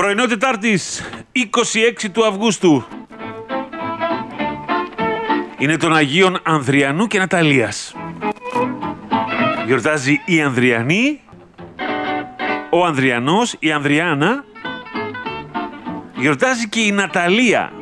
Πρωινό Τετάρτης, 26 του Αυγούστου. Είναι των Αγίων Ανδριανού και Ναταλίας. Γιορτάζει η Ανδριανή, ο Ανδριανός, η Ανδριάνα. Γιορτάζει και η Ναταλία.